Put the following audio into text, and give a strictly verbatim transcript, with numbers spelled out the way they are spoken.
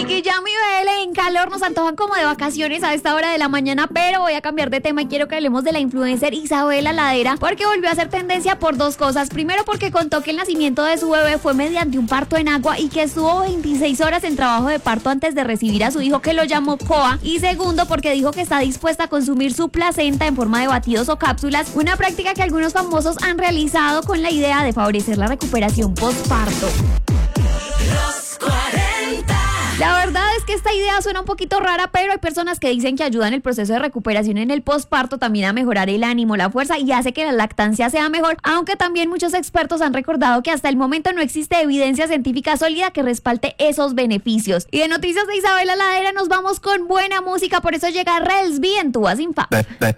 Y ya mi bebé en calor nos antojan como de vacaciones a esta hora de la mañana, pero voy a cambiar de tema y quiero que hablemos de la influencer Isabela Ladera, porque volvió a hacer tendencia por dos cosas. Primero, porque contó que el nacimiento de su bebé fue mediante un parto en agua y que estuvo veintiséis horas en trabajo de parto antes de recibir a su hijo, que lo llamó Coa. Y segundo, porque dijo que está dispuesta a consumir su placenta en forma de batidos o cápsulas, una práctica que algunos famosos han realizado con la idea de favorecer la recuperación postparto. Los cuarenta. La verdad es que esta idea suena un poquito rara, pero hay personas que dicen que ayudan el proceso de recuperación en el posparto, también a mejorar el ánimo, la fuerza y hace que la lactancia sea mejor, aunque también muchos expertos han recordado que hasta el momento no existe evidencia científica sólida que respalde esos beneficios. Y de noticias de Isabela Ladera nos vamos con buena música, por eso llega Rels B en Tu Vas Sin Fa.